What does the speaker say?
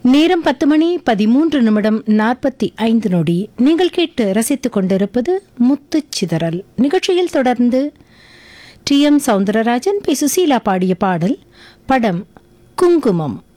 நேரம் 10:13:45. நீங்கள் கேட்டு ரசித்துக் கொண்டிருப்பது முத்துச் சிதறல் நிகழ்ச்சியில். தொடர்ந்து டி.எம். சௌந்தரராஜன் பி. சுசீலா பாடிய பாடல். படம் குங்குமம்.